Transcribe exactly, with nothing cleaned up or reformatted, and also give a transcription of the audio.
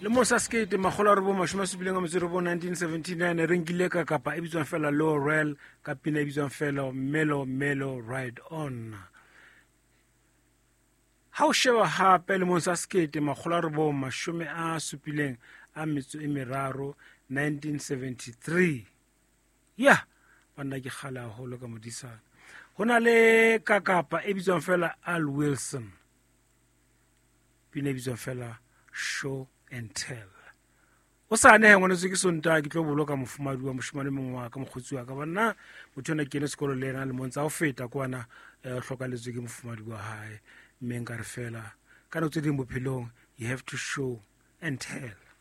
le mo sa skate magola re bo mashoma sebileng a metsero bo nineteen seventy-nine re nkile ka kapa e bitswang fela Low Rel ka pina e bitswang fela Mellow Mellow Ride On. Ha o sheba hape le mo sa skate magola re bo mashome a supileng a metso e meraro nineteen seventy-three. Ya bana ke khala holo ka modisana hona le ka kapa e bitswang fela Al Wilson pina e bitswang fela Show and Tell. O sa ne ngwana se ke sonta ke tlo boloka mofumadi wa moshimane mongwe wa ka mokgotsi wa ka bana motho na kene sekolo le na le montsa o feta kwana hlokaletswe ke mofumadi wa hae mme nka re fela kana tse di mo phelong you have to show and tell.